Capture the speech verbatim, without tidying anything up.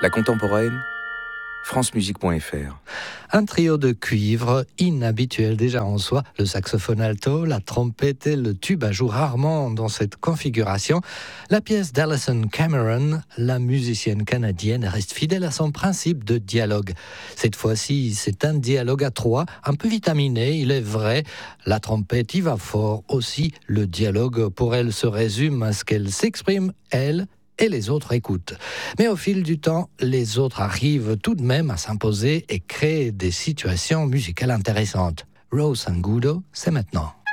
La contemporaine, francemusique point f r. Un trio de cuivre inhabituel déjà en soi, le saxophone alto, la trompette et le tuba jouent rarement dans cette configuration. La pièce d'Alison Cameron, la musicienne canadienne, reste fidèle à son principe de dialogue. Cette fois-ci, c'est un dialogue à trois, un peu vitaminé, il est vrai. La trompette y va fort aussi. Le dialogue pour elle se résume à ce qu'elle s'exprime, elle, et les autres écoutent. Mais au fil du temps, les autres arrivent tout de même à s'imposer et créer des situations musicales intéressantes. Rose Angulo, c'est maintenant.